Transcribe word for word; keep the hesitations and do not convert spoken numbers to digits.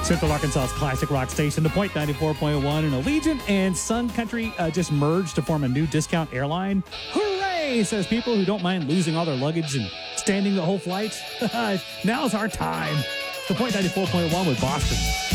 Central Arkansas's classic rock station, The Point ninety-four point one, and Allegiant and Sun Country uh, just merged to form a new discount airline. Hooray, says people who don't mind losing all their luggage and standing the whole flight. Now's our time. The Point ninety-four point one with Boston.